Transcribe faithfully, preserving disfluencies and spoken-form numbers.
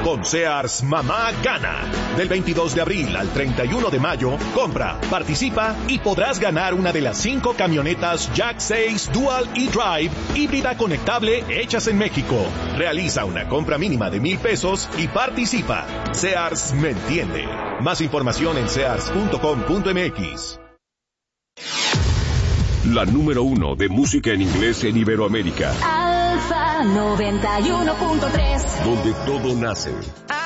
Con Sears, mamá gana. Del veintidós de abril al treinta y uno de mayo, compra, participa y podrás ganar una de las cinco camionetas Jack seis Dual E-Drive híbrida conectable hechas en México. Realiza una compra mínima de mil pesos y participa. Sears me entiende. Más información en sears punto com punto m x. La número uno de música en inglés en Iberoamérica. Alfa noventa y uno punto tres. Donde todo nace.